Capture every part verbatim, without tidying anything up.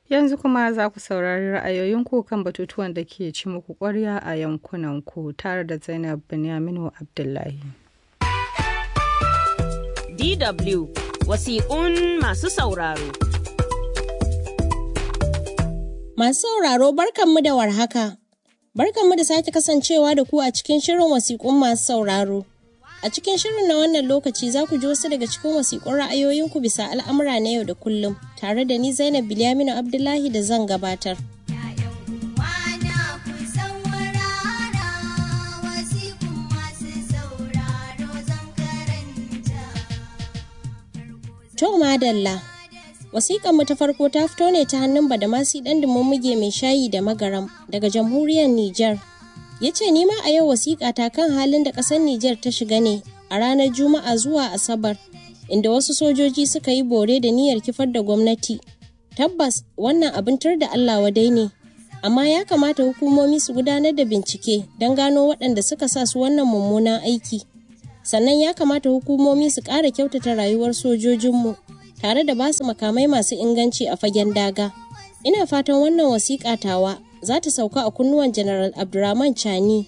Yanzu kuma za ku saurari ra'ayoyinku kan batutuwan da ke ci muku ƙwarya a yankunanku tare da Zainab Binyaminu Abdullahi. D W wasiƙun masu sauraro. Masu sauraro barkanmu da warhaka. Barkanmu da sake kasancewa da ku a cikin shirin wasiƙun masu sauraro. A cikin shirin na wannan lokaci za ku ji wasu daga cikin wasiƙun ra'ayoyinku bisa al'amura na yau da kullum, tare da ni Zainab Bilyaminu Abdullahi da zan gabatar. To madalla, wasiƙar mu ta farko ta fito ne ta hannun Badamasi ɗan Dumummuge mai shayi da magaram daga jamhuriyar Nijar. Ya ce ni ma a yau wasiƙa ta kan halin da ƙasar Nijar ta shiga ne a ranar Juma'a zuwa Asabar, inda wasu sojoji suka yi bore da niyyar kifar da gwamnati. Tabbas wannan abin tar da Allah wadai ne, amma ya kamata hukumomi su gudanar da bincike don gano waɗanda suka sa su wannan mummunan aiki. Sannan ya kamata hukumomi su ƙara kyautata rayuwar sojojinmu tare da basu makamai masu inganci a fagen daga. Ina fatan wannan wasiƙa tawa za ta sauka a kunnuwan General Abdurrahman Chani.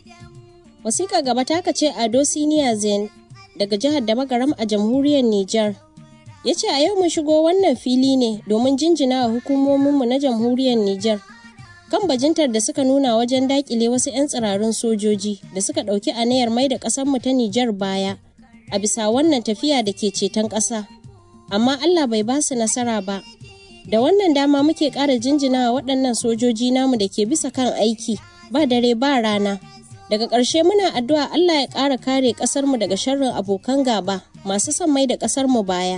Wasiƙa gaba ta kace Ado Siniya Zen daga jihar da Magaram a jamhuriyar Nijar. Ya ce a yau mun shigo wannan fili ne domin jinjina wa hukumominmu na jamhuriyar Nijar kan bajintar da suka nuna wajen dakile wasu 'yan tsirarun sojoji da suka ɗauki aniyar mai da ƙasarmu ta Nijar baya a bisa wannan tafiya da ke ceton ƙasa. Amma Allah bai ba su nasara ba. Da wannan dama muke ƙara jinjina wa waɗannan sojoji namu da ke bisa kan aiki ba dare ba rana. Daga ƙarshe muna addu'a Allah ya ƙara kare ƙasarmu daga sharrin abokan gaba masu son mai da ƙasarmu baya.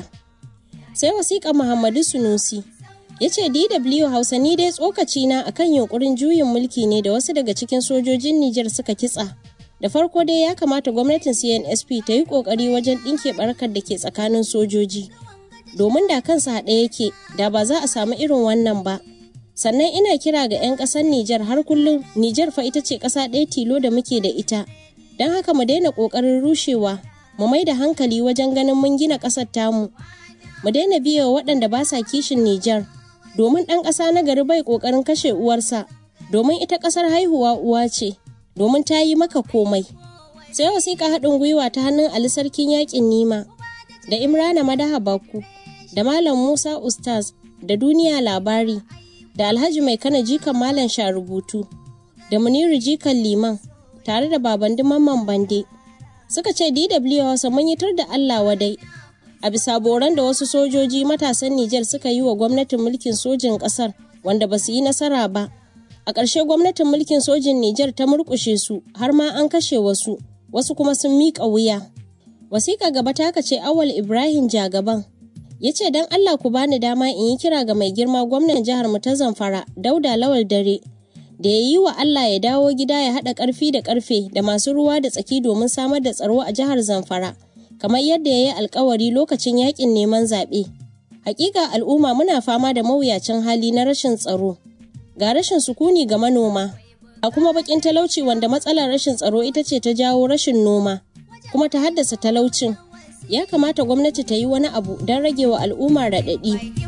Sai wasiƙa Muhammadu Sunusi. Ya ce D W Hausa ni dai tsokaci na akan yunkurin juyin mulki ne da wasu daga cikin sojojin Nijar suka kitsa. Da farko dai ya kamata gwamnatin C N S P ta yi ƙoƙari wajen ɗinke ɓarkar da ke tsakanin sojoji. Domin da kansa haɗe yake da ba za a samu irin wannan ba. Sannan ina kira ga 'yan ƙasar Nijar har kullum Nijar fa ita ce ƙasa ɗaya tilo da muke da ita. Don haka mu daina ƙoƙarin rushewa, mu mai da hankali wajen ganin mun gina ƙasar tamu. Mu daina biya waɗanda ba sa kishin Nijar. Domin ɗan ƙasa na gari bai ƙoƙarin kashe uwarsa, domin ita ƙasar haihuwa uwa ce, domin ta yi maka komai. Sai wasiƙa haɗin gwiwa ta hannun Ali Sarkin Yaƙin Nima, da Imrana Madaha Baku, da Malam Musa Ustaz, da Duniya Labari, da Alhaji Mai Kana Jikan Malam Sharubutu, da Muniru Jikan Liman, tare da Babandi Mamman Bande. Suka ce D W Hausa mun yi tur da Allah wadai a bisa boran da wasu sojoji matasan Nijar suka yi wa gwamnatin mulkin sojin ƙasar wanda ba su yi nasara ba. A ƙarshe gwamnatin mulkin sojin Nijar ta murƙushe su har ma an kashe wasu, wasu kuma sun miƙa wuya. Wasiƙa gaba ta kace Awal Ibrahim Jagaban. Ya ce don Allah ku bani dama in yi kira ga mai girma gwamnan jihar mu ta Zamfara, Dauda Lawal Dare, da ya yi wa Allah ya dawo gida ya haɗa ƙarfi da ƙarfe da masu ruwa da tsaki domin samar da tsaro a jihar Zamfara. Kamar yadda ya yi alkawari lokacin yakin neman zaɓe. Hakika al'umma muna fama da mawuyacin hali na rashin tsaro, ga rashin sukuni ga manoma, a kuma bakin talauci wanda matsalar rashin tsaro ita ce ta jawo rashin noma, kuma ta haddasa talaucin. Ya kamata gwamnati ta yi wani abu don rage wa al'umma raɗaɗi.